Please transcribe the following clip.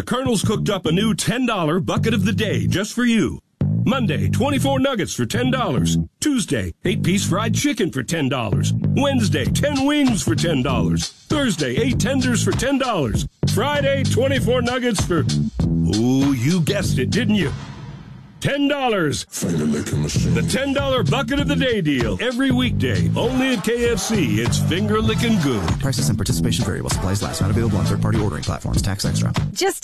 the Colonel's cooked up a new $10 bucket of the day just for you. Monday, 24 nuggets for $10. Tuesday, 8-piece fried chicken for $10. Wednesday, 10 wings for $10. Thursday, 8 tenders for $10. Friday, 24 nuggets for... Oh, you guessed it, didn't you? $10. Finger licking machine. The $10 bucket of the day deal. Every weekday. Only at KFC. It's finger licking good. Prices and participation vary while supplies last. Not available on third-party ordering platforms. Tax extra. Just